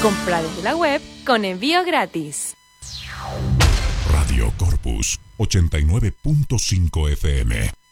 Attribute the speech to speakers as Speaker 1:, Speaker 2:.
Speaker 1: Compra desde la web con envío gratis.
Speaker 2: Radio Corpus 89.5 FM.